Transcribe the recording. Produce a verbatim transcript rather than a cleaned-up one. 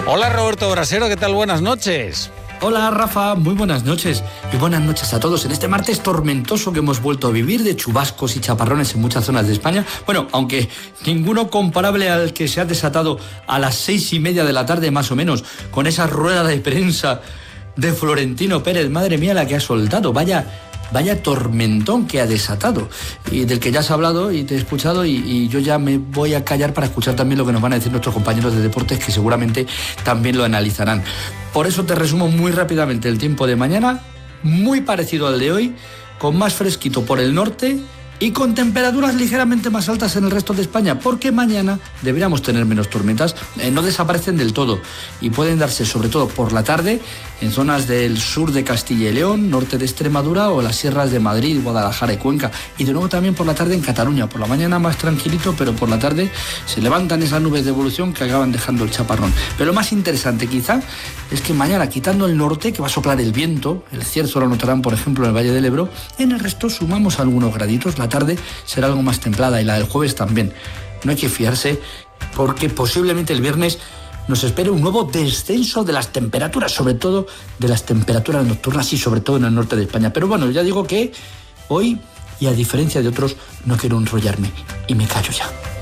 Hola Roberto Brasero, ¿qué tal? Buenas noches. Hola Rafa, muy buenas noches y buenas noches a todos en este martes tormentoso que hemos vuelto a vivir, de chubascos y chaparrones en muchas zonas de España. Bueno, aunque ninguno comparable al que se ha desatado a las seis y media de la tarde más o menos, con esa rueda de prensa de Florentino Pérez. Madre mía la que ha soltado, vaya... Vaya tormentón que ha desatado, y del que ya has hablado y te he escuchado, y, y yo ya me voy a callar para escuchar también lo que nos van a decir nuestros compañeros de deportes, que seguramente también lo analizarán. Por eso te resumo muy rápidamente el tiempo de mañana, muy parecido al de hoy, con más fresquito por el norte y con temperaturas ligeramente más altas en el resto de España, porque mañana deberíamos tener menos tormentas. Eh, no desaparecen del todo y pueden darse sobre todo por la tarde en zonas del sur de Castilla y León, norte de Extremadura o las sierras de Madrid, Guadalajara y Cuenca, y de nuevo también por la tarde en Cataluña. Por la mañana más tranquilito, pero por la tarde se levantan esas nubes de evolución que acaban dejando el chaparrón. Pero lo más interesante quizá es que mañana, quitando el norte, que va a soplar el viento, el cierzo lo notarán por ejemplo en el Valle del Ebro, en el resto sumamos algunos graditos. La tarde será algo más templada y la del jueves también. No hay que fiarse, porque posiblemente el viernes nos espere un nuevo descenso de las temperaturas, sobre todo de las temperaturas nocturnas y sobre todo en el norte de España. Pero bueno, ya digo que hoy, y a diferencia de otros, no quiero enrollarme y me callo ya.